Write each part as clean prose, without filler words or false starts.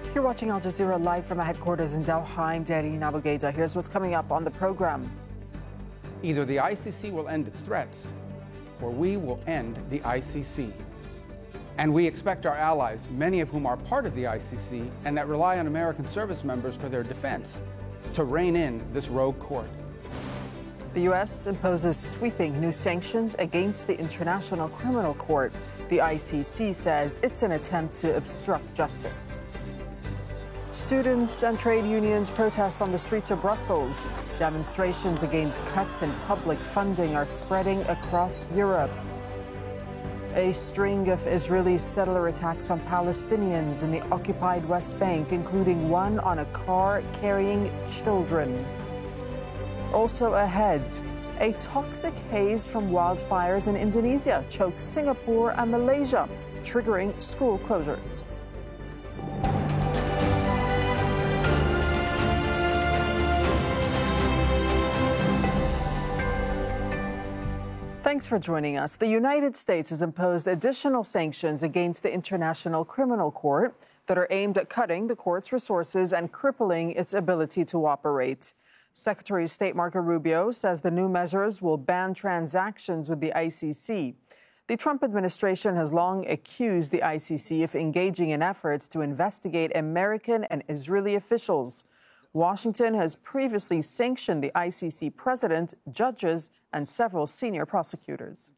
You're watching Al Jazeera live from our headquarters in Doha. I'm Darine Abougeda. Here's what's coming up on the program. Either the ICC will end its threats, or we will end the ICC. And we expect our allies, many of whom are part of the ICC and that rely on American service members for their defense, to rein in this rogue court. The U.S. imposes sweeping new sanctions against the International Criminal Court. The ICC says it's an attempt to obstruct justice. Students and trade unions protest on the streets of Brussels. Demonstrations against cuts in public funding are spreading across Europe. A string of Israeli settler attacks on Palestinians in the occupied West Bank, including one on a car carrying children. Also ahead, a toxic haze from wildfires in Indonesia chokes Singapore and Malaysia, triggering school closures. Thanks for joining us. The United States has imposed additional sanctions against the International Criminal Court that are aimed at cutting the court's resources and crippling its ability to operate. Secretary of State Marco Rubio says the new measures will ban transactions with the ICC. The Trump administration has long accused the ICC of engaging in efforts to investigate American and Israeli officials. Washington has previously sanctioned the ICC president, judges, and several senior prosecutors.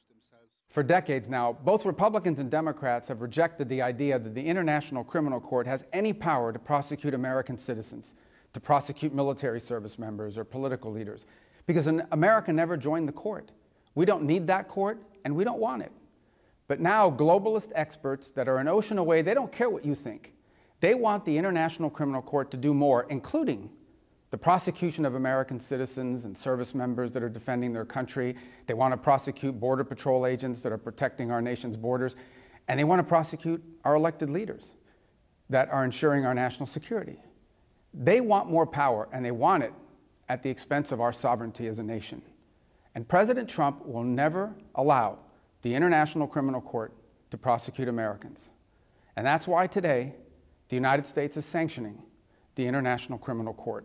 For decades now, both Republicans and Democrats have rejected the idea that the International Criminal Court has any power to prosecute American citizens, to prosecute military service members or political leaders, because America never joined the court. We don't need that court, and we don't want it. But now globalist experts that are an ocean away, they don't care what you think. They want the International Criminal Court to do more, including the prosecution of American citizens and service members that are defending their country. They want to prosecute Border Patrol agents that are protecting our nation's borders. And they want to prosecute our elected leaders that are ensuring our national security. They want more power, and they want it at the expense of our sovereignty as a nation. And President Trump will never allow the International Criminal Court to prosecute Americans. And that's why today, the United States is sanctioning the International Criminal Court.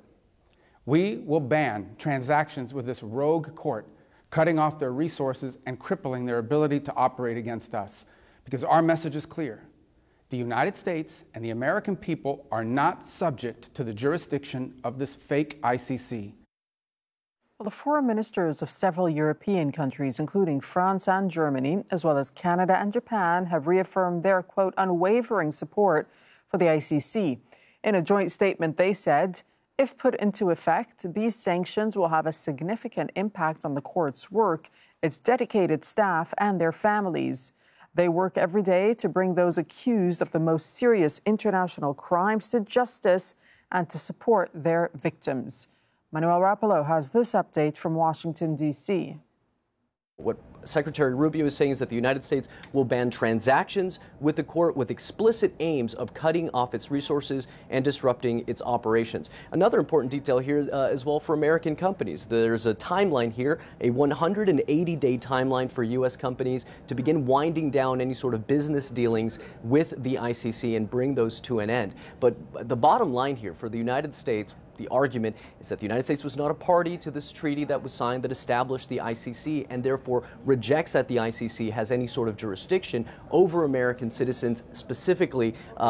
We will ban transactions with this rogue court, cutting off their resources and crippling their ability to operate against us. Because our message is clear. The United States and the American people are not subject to the jurisdiction of this fake ICC. Well, the foreign ministers of several European countries, including France and Germany, as well as Canada and Japan, have reaffirmed their, quote, unwavering support for the ICC. In a joint statement, they said, if put into effect, these sanctions will have a significant impact on the court's work, its dedicated staff, and their families. They work every day to bring those accused of the most serious international crimes to justice and to support their victims. Manuel Rapallo has this update from Washington, D.C. What Secretary Rubio is saying is that the United States will ban transactions with the court with explicit aims of cutting off its resources and disrupting its operations. Another important detail here as well for American companies. There's a timeline here, a 180-day timeline for U.S. companies to begin winding down any sort of business dealings with the ICC and bring those to an end. But the bottom line here for the United States, the argument is that the United States was not a party to this treaty that was signed that established the ICC and therefore rejects that the ICC has any sort of jurisdiction over American citizens, specifically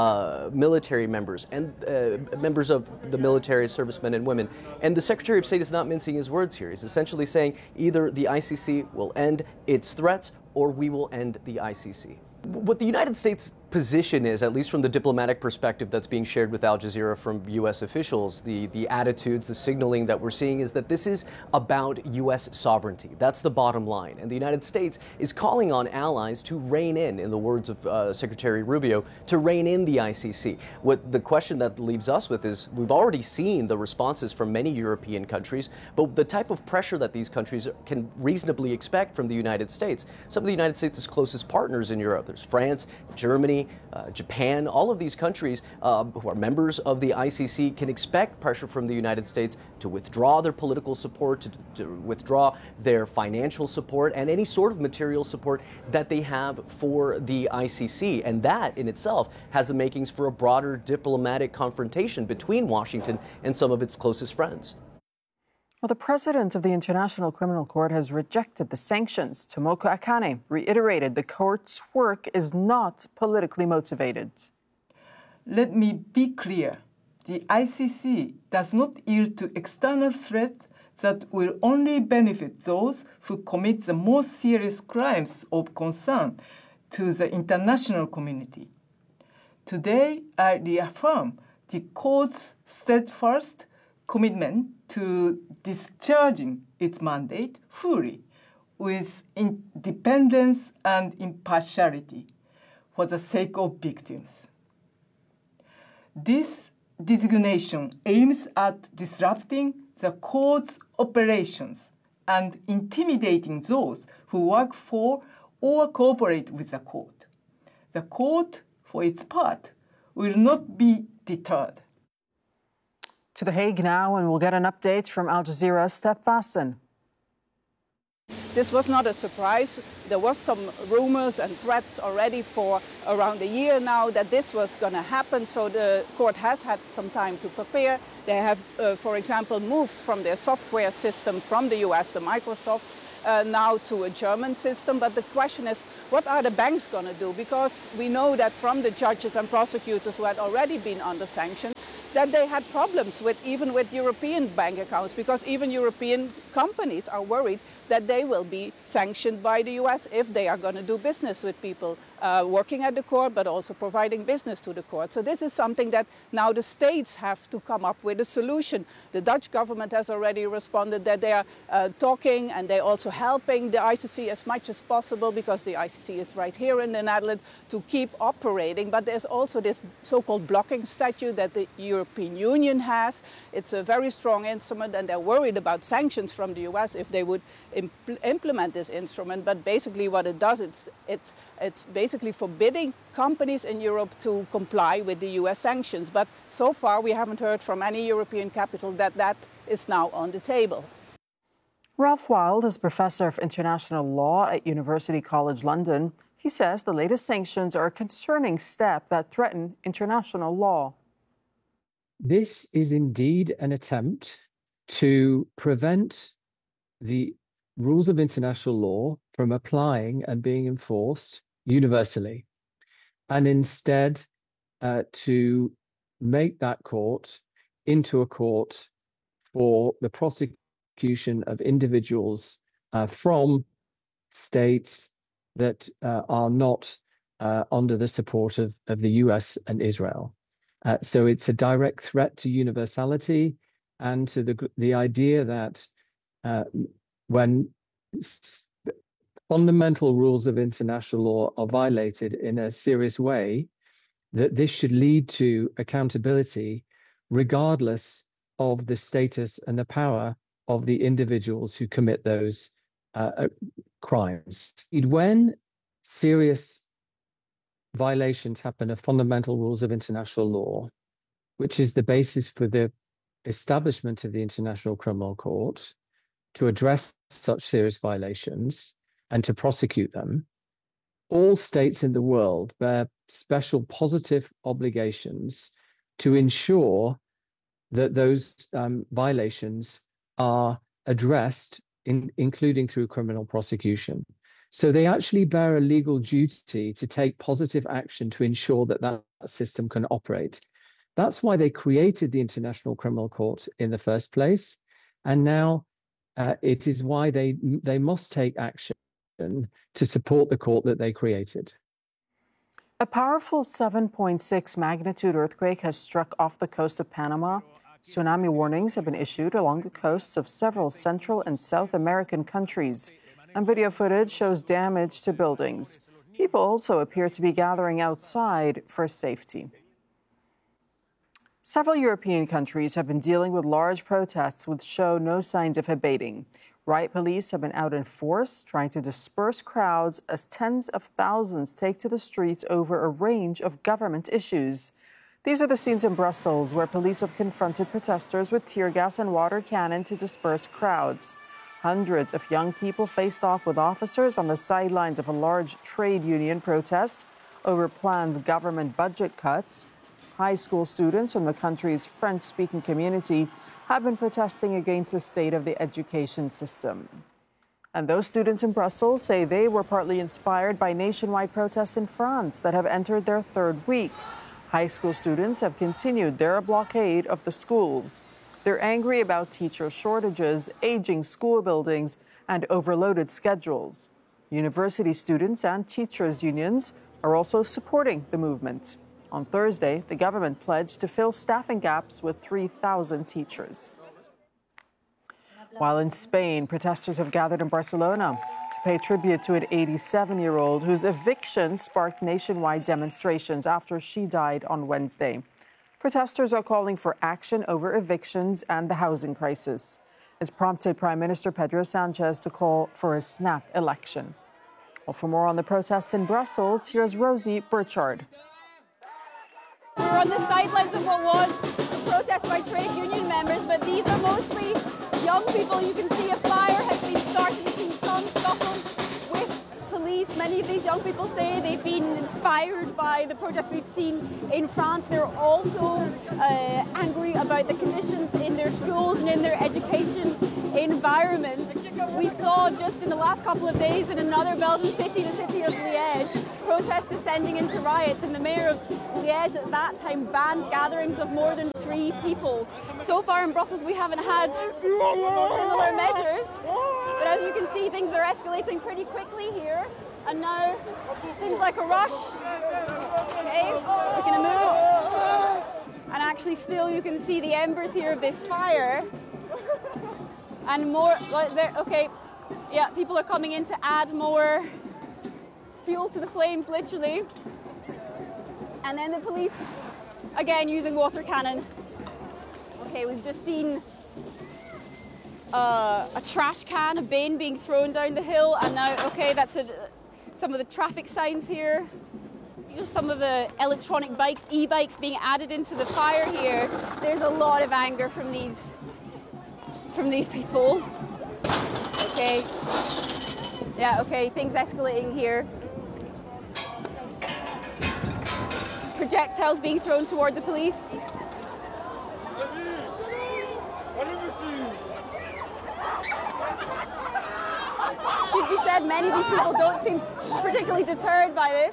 military members and members of the military, servicemen and women. And the Secretary of State is not mincing his words here. He's essentially saying either the ICC will end its threats or we will end the ICC. What the United States position is, at least from the diplomatic perspective that's being shared with Al Jazeera from U.S. officials, the attitudes, the signaling that we're seeing is that this is about U.S. sovereignty. That's the bottom line. And the United States is calling on allies to rein in the words of Secretary Rubio, to rein in the ICC. What the question that leaves us with is we've already seen the responses from many European countries, but the type of pressure that these countries can reasonably expect from the United States. Some of the United States' closest partners in Europe, there's France, Germany, Germany, Japan, all of these countries who are members of the ICC can expect pressure from the United States to withdraw their political support, to withdraw their financial support, and any sort of material support that they have for the ICC. And that in itself has the makings for a broader diplomatic confrontation between Washington and some of its closest friends. Well, the president of the International Criminal Court has rejected the sanctions. Tomoko Akane reiterated the court's work is not politically motivated. Let me be clear. The ICC does not yield to external threats that will only benefit those who commit the most serious crimes of concern to the international community. Today, I reaffirm the court's steadfast commitment to discharging its mandate fully with independence and impartiality for the sake of victims. This designation aims at disrupting the court's operations and intimidating those who work for or cooperate with the court. The court, for its part, will not be deterred. To The Hague now, and we'll get an update from Al Jazeera's Step Fasten. This was not a surprise. There was some rumors and threats already for around a year now that this was going to happen, so the court has had some time to prepare. They have, for example, moved from their software system from the US, the Microsoft, now to a German system. But the question is, what are the banks going to do? Because we know that from the judges and prosecutors who had already been under sanctions, that they had problems even with European bank accounts, because even European companies are worried that they will be sanctioned by the US if they are going to do business with people working at the court, but also providing business to the court. So this is something that now the states have to come up with a solution. The Dutch government has already responded that they are talking, and they're also helping the ICC as much as possible, because the ICC is right here in the Netherlands, to keep operating. But there's also this so-called blocking statute that the European Union has. It's a very strong instrument, and they're worried about sanctions from the US if they would implement this instrument. But basically what it does, it's basically forbidding companies in Europe to comply with the US sanctions. But so far we haven't heard from any European capital that that is now on the table. Ralph Wild is Professor of International Law at University College London. He says the latest sanctions are a concerning step that threaten international law. This is indeed an attempt to prevent the rules of international law from applying and being enforced universally, and instead to make that court into a court for the prosecution of individuals from states that are not under the support of the US and Israel. So it's a direct threat to universality and to the idea that when fundamental rules of international law are violated in a serious way, that this should lead to accountability regardless of the status and the power of the individuals who commit those crimes. When serious violations happen of fundamental rules of international law, which is the basis for the establishment of the International Criminal Court, to address such serious violations and to prosecute them, all states in the world bear special positive obligations to ensure that those violations are addressed, including through criminal prosecution. So they actually bear a legal duty to take positive action to ensure that that system can operate. That's why they created the International Criminal Court in the first place. And now it is why they must take action to support the court that they created. A powerful 7.6 magnitude earthquake has struck off the coast of Panama. Tsunami warnings have been issued along the coasts of several Central and South American countries, and video footage shows damage to buildings. People also appear to be gathering outside for safety. Several European countries have been dealing with large protests which show no signs of abating. Riot police have been out in force, trying to disperse crowds as tens of thousands take to the streets over a range of government issues. These are the scenes in Brussels, where police have confronted protesters with tear gas and water cannon to disperse crowds. Hundreds of young people faced off with officers on the sidelines of a large trade union protest over planned government budget cuts. High school students from the country's French-speaking community have been protesting against the state of the education system. And those students in Brussels say they were partly inspired by nationwide protests in France that have entered their third week. High school students have continued their blockade of the schools. They're angry about teacher shortages, aging school buildings, and overloaded schedules. University students and teachers' unions are also supporting the movement. On Thursday, the government pledged to fill staffing gaps with 3,000 teachers. While in Spain, protesters have gathered in Barcelona to pay tribute to an 87-year-old whose eviction sparked nationwide demonstrations after she died on Wednesday. Protesters are calling for action over evictions and the housing crisis. It's prompted Prime Minister Pedro Sanchez to call for a snap election. Well, for more on the protests in Brussels, here's Rosie Burchard. We're on the sidelines of what was a protest by trade union members, but these are mostly young people. You can see a fire has been started. You've seen some scuffles with police. Many of these young people say they've been inspired by the protests we've seen in France. They're also angry about the conditions in their schools and in their education environments. We saw just in the last couple of days in another Belgian city, the city of Liège, protests descending into riots, and the mayor of Liège at that time banned gatherings of more than 3 people. So far in Brussels we haven't had similar measures, but as you can see things are escalating pretty quickly here, and now seems like a rush. Okay, we're going to move, and actually still you can see the embers here of this fire. And more, okay, yeah, people are coming in to add more fuel to the flames, literally. And then the police, again, using water cannon. Okay, we've just seen a trash can, a bin being thrown down the hill, and now, okay, that's some of the traffic signs here. These are some of the electronic bikes, e-bikes being added into the fire here. There's a lot of anger from these people. Okay. Yeah, okay, things escalating here. Projectiles being thrown toward the police. Should be said, many of these people don't seem particularly deterred by this.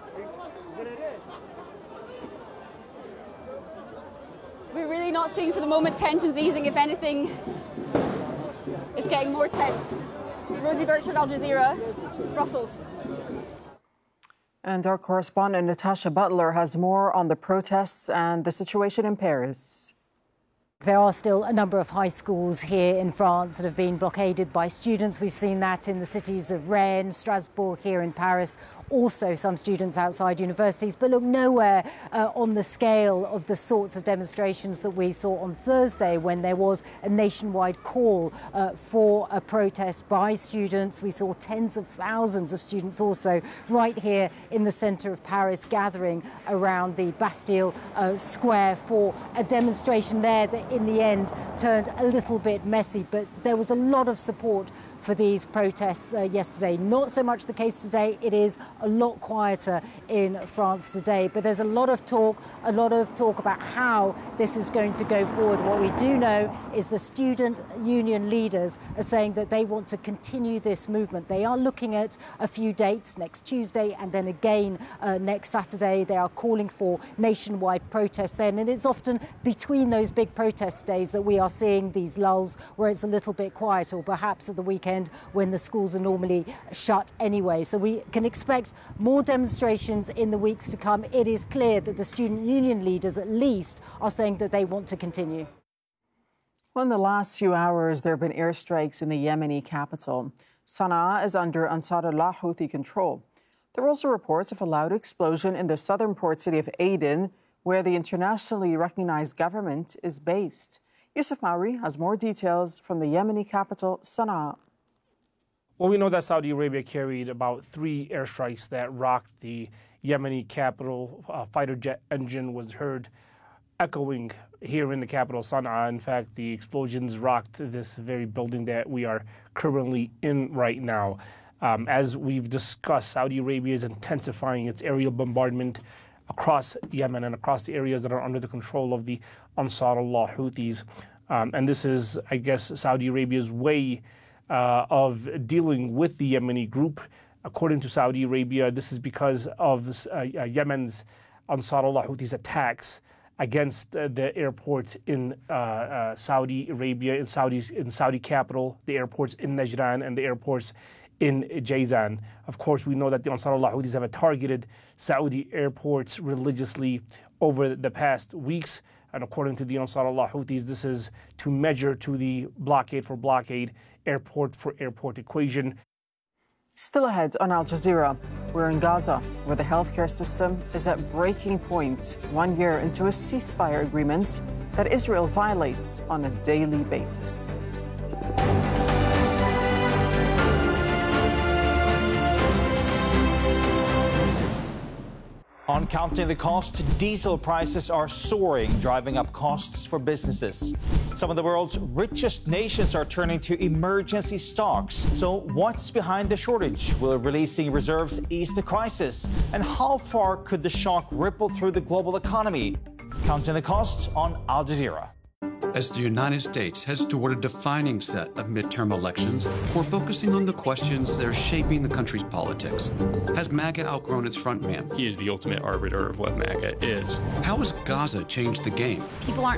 We're really not seeing for the moment tensions easing. If anything, it's getting more tense. Rosie Burchard, Al Jazeera, Brussels. And our correspondent Natasha Butler has more on the protests and the situation in Paris. There are still a number of high schools here in France that have been blockaded by students. We've seen that in the cities of Rennes, Strasbourg, here in Paris. Also some students outside universities, but look, nowhere on the scale of the sorts of demonstrations that we saw on Thursday when there was a nationwide call for a protest by students. We saw tens of thousands of students also right here in the centre of Paris gathering around the Bastille Square for a demonstration there that in the end turned a little bit messy, but there was a lot of support for these protests yesterday. Not so much the case today. It is a lot quieter in France today, but there's a lot of talk about how this is going to go forward. What we do know is the student union leaders are saying that they want to continue this movement. They are looking at a few dates, next Tuesday and then again next Saturday. They are calling for nationwide protests then, and it's often between those big protest days that we are seeing these lulls where it's a little bit quiet, or perhaps at the weekend when the schools are normally shut anyway. So we can expect more demonstrations in the weeks to come. It is clear that the student union leaders at least are saying that they want to continue. Well, in the last few hours, there have been airstrikes in the Yemeni capital. Sana'a is under Ansarullah Houthi control. There are also reports of a loud explosion in the southern port city of Aden, where the internationally recognized government is based. Yusuf Mauri has more details from the Yemeni capital, Sana'a. Well, we know that Saudi Arabia carried about 3 airstrikes that rocked the Yemeni capital. A fighter jet engine was heard echoing here in the capital, Sana'a. In fact, the explosions rocked this very building that we are currently in right now. As we've discussed, Saudi Arabia is intensifying its aerial bombardment across Yemen and across the areas that are under the control of the Ansarullah Houthis. And this is, I guess, Saudi Arabia's way of dealing with the Yemeni group. According to Saudi Arabia, this is because of Yemen's Ansarullah Houthis attacks against the airport in Saudi Arabia, in Saudi capital, the airports in Najran and the airports in Jazan. Of course, we know that the Ansarullah Houthis have targeted Saudi airports religiously over the past weeks. And according to the Ansarullah Houthis, this is to measure to the blockade for blockade, airport for airport equation. Still ahead on Al Jazeera, we're in Gaza, where the healthcare system is at breaking point 1 year into a ceasefire agreement that Israel violates on a daily basis. On Counting the Cost, diesel prices are soaring, driving up costs for businesses. Some of the world's richest nations are turning to emergency stocks. So what's behind the shortage? Will releasing reserves ease the crisis? And how far could the shock ripple through the global economy? Counting the Cost on Al Jazeera. As the United States heads toward a defining set of midterm elections, we're focusing on the questions that are shaping the country's politics. Has MAGA outgrown its frontman? He is the ultimate arbiter of what MAGA is. How has Gaza changed the game? People aren't